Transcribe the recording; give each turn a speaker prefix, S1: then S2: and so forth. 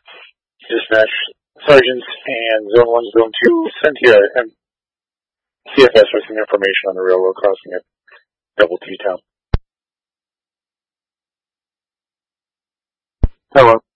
S1: Dispatch sergeants and Zone 1, Zone 2 sent here and CFS for some information on the railroad crossing at Double T Town.
S2: Hello.